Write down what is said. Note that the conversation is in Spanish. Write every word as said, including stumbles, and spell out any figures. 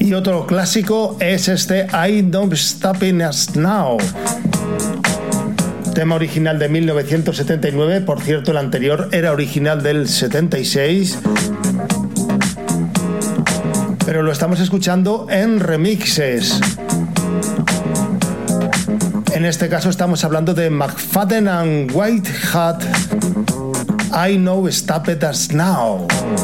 Y otro clásico es este I Don't Stopping Us Now, tema original de mil novecientos setenta y nueve. Por cierto, el anterior era original del setenta y seis, pero lo estamos escuchando en remixes. En este caso estamos hablando de McFadden and White Hat, I Know Stop It Us Now.